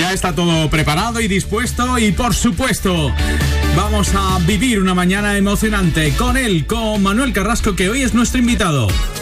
Ya está todo preparado y dispuesto y, por supuesto, vamos a vivir una mañana emocionante con él, con Manuel Carrasco, que hoy es nuestro invitado.